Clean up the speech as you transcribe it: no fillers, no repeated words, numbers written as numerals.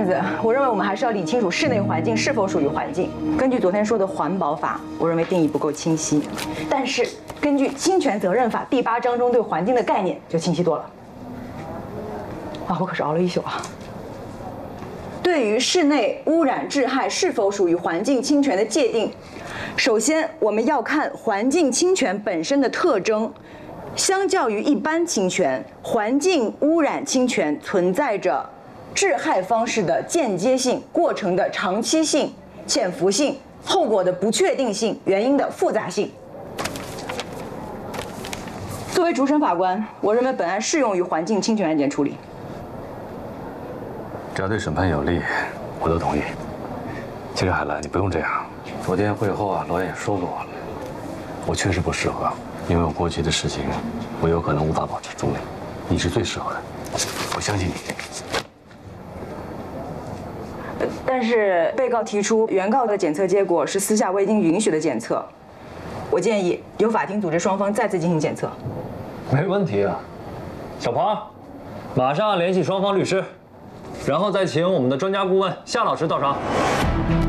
子，我认为我们还是要理清楚室内环境是否属于环境。根据昨天说的环保法，我认为定义不够清晰，但是根据侵权责任法第8章中对环境的概念就清晰多了。啊，我可是熬了一宿啊。对于室内污染致害是否属于环境侵权的界定，首先我们要看环境侵权本身的特征。相较于一般侵权，环境污染侵权存在着致害方式的间接性、过程的长期性、潜伏性、后果的不确定性、原因的复杂性。作为主审法官，我认为本案适用于环境侵权案件处理。 只要对审判有利，我都同意。其实海兰，你不用这样。昨天会后啊，罗燕也说过我了，我确实不适合。因为我过去的事情，我有可能无法保持中立。你是最适合的，我相信你。 但是被告提出原告的检测结果是私下未经允许的检测，我建议由法庭组织双方再次进行检测。 没问题啊，小庞，马上联系双方律师，然后再请我们的专家顾问夏老师到场。